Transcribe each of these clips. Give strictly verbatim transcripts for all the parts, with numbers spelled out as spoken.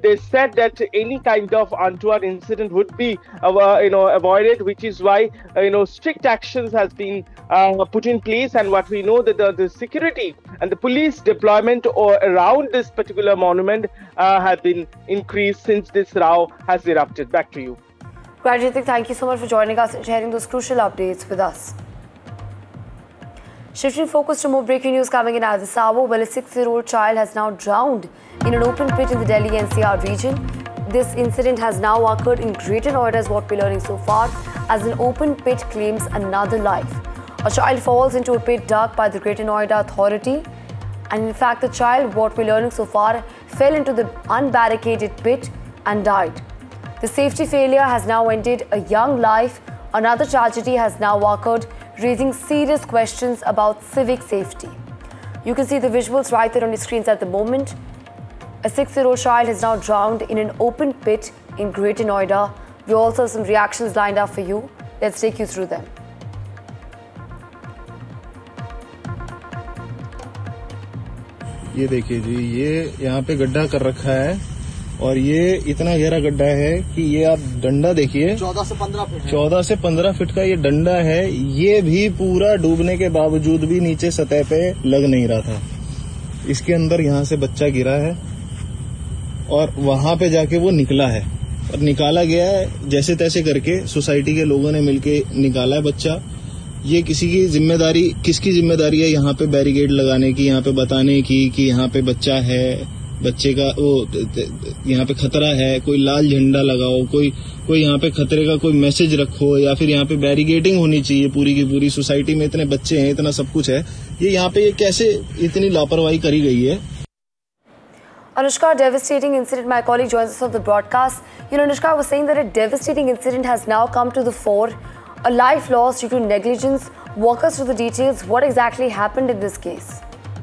they said that any kind of untoward incident would be, uh, you know, avoided, which is why, uh, you know, strict actions has been uh, put in place. And what we know that the, the security and the police deployment or around this particular monument uh, have been increased since this row has erupted. Back to you. Rajit, thank you so much for joining us and sharing those crucial updates with us. Shifting focus to more breaking news coming in at this hour. Well, a six-year-old child has now drowned in an open pit in the Delhi N C R region. This incident has now occurred in Greater Noida, is what we're learning so far, as an open pit claims another life. A child falls into a pit dug by the Greater Noida Authority, and in fact, the child, what we're learning so far, fell into the unbarricaded pit and died. The safety failure has now ended a young life. Another tragedy has now occurred, raising serious questions about civic safety. You can see the visuals right there on the screens at the moment. A six-year-old child has now drowned in an open pit in Greater Noida. We also have some reactions lined up for you. Let's take you through them. ये देखिए जी, ये यहाँ पे गड्ढा कर रखा है और ये इतना गहरा गड्ढा है कि ये आप डंडा देखिए, चौदह से पंद्रह फीट चौदह से पंद्रह फीट का ये डंडा है। ये भी पूरा डूबने के बावजूद भी नीचे सतह पे लग नहीं रहा था। इसके अंदर यहाँ से बच्चा गिरा है और वहां पे जाके वो निकला है और निकाला गया है जैसे तैसे करके। सोसाइटी के लोगों ने मिलके निकाला है बच्चा। ये किसी की जिम्मेदारी, किसकी जिम्मेदारी है यहाँ पे बैरिकेड लगाने की, यहाँ पे बताने की कि यहाँ पे बच्चा है, बच्चे का वो यहाँ पे खतरा है, कोई लाल झंडा लगाओ, कोई कोई यहाँ पे खतरे का कोई मैसेज रखो, या फिर यहाँ पे बैरिकेडिंग होनी चाहिए पूरी की पूरी। सोसाइटी में इतने बच्चे हैं, इतना सब कुछ है, ये यहाँ पे ये कैसे इतनी लापरवाही करी गई है। Anushka, devastating incident. My colleague joins us on the broadcast. You know, Anushka was saying that a devastating incident has now come to the fore. A life lost due to negligence. Walk us through the details. What exactly happened in this case?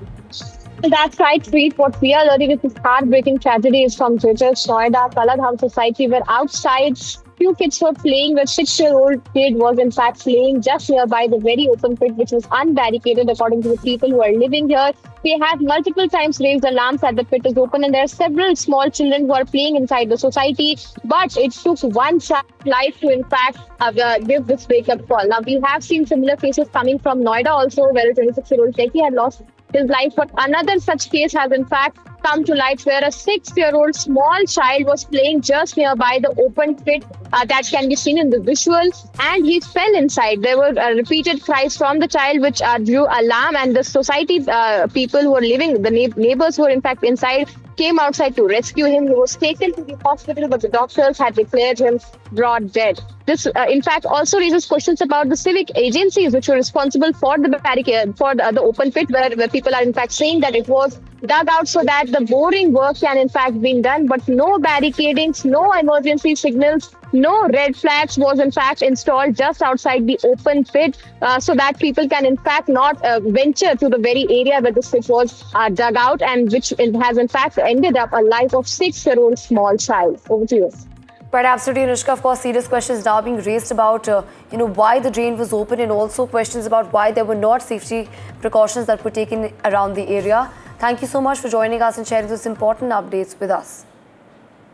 That's right, Preet. What we are learning is this heartbreaking tragedy is from Greater Noida, Kaladham Society, where outside few kids were playing. Where six-year-old kid was in fact playing just nearby the very open pit, which was unbarricaded according to the people who are living here. They have multiple times raised alarms that the pit is open, and there are several small children who are playing inside the society. But it took one child's life to in fact uh, give this wake-up call. Now, we have seen similar cases coming from Noida also, where a twenty-six-year-old Techie had lost his life. But another such case has in fact come to light, where a six-year-old small child was playing just nearby the open pit uh, that can be seen in the visual, and he fell inside. There were uh, repeated cries from the child, which uh, drew alarm, and the society uh, people who were living, the na neighbors who were in fact inside, came outside to rescue him. He was taken to the hospital, but the doctors had declared him brought dead. This, uh, in fact, also raises questions about the civic agencies which were responsible for the barricade, for the, the open pit, where, where people are in fact saying that it was dug out so that the boring work can in fact be done, but no barricadings, no emergency signals, no red flags was in fact installed just outside the open pit, uh, so that people can in fact not uh, venture to the very area where the pit was uh, dug out, and which it has in fact ended up a life of six-year-old small child. Over to you. Right, absolutely, Anushka. Of course, serious questions now being raised about, uh, you know, why the drain was open, and also questions about why there were not safety precautions that were taken around the area. Thank you so much for joining us and sharing those important updates with us.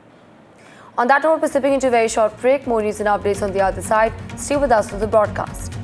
On that note, we're slipping into a very short break. More news and updates on the other side. Stay with us for the broadcast.